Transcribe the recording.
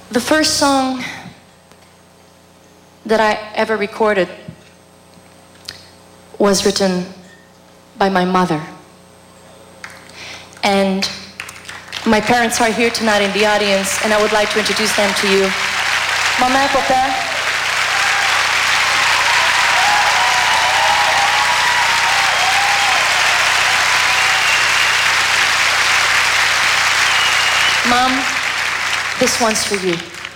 The first song that I ever recorded was written by my mother. And my parents are here tonight in the audience, and I would like to introduce them to you. Maman et papa. Mom, this one's for you.